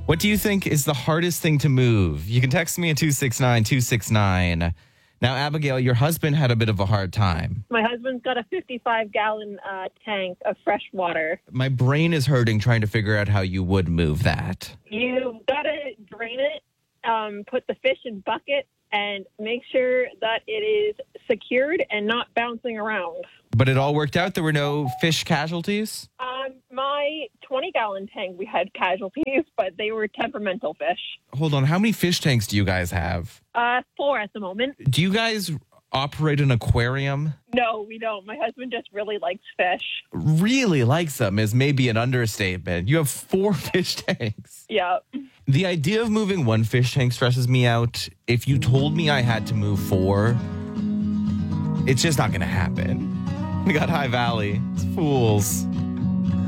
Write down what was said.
What do you think is the hardest thing to move? You can text me at 269-269. Now, Abigail, your husband had a bit of a hard time. My husband's got a 55-gallon tank of fresh water. My brain is hurting trying to figure out how you would move that. You got to drain it, put the fish in bucket, and make sure that it is secured and not bouncing around. But it all worked out? There were no fish casualties? My 20-gallon tank, we had casualties, but they were temperamental fish. Hold on, how many fish tanks do you guys have? 4 at the moment. Do you guys operate an aquarium? No, we don't. My husband just really likes fish. Really likes them is maybe an understatement. You have 4 fish tanks. Yeah. The idea of moving 1 fish tank stresses me out. If you told me I had to move 4, it's just not going to happen. We got High Valley. It's Fools.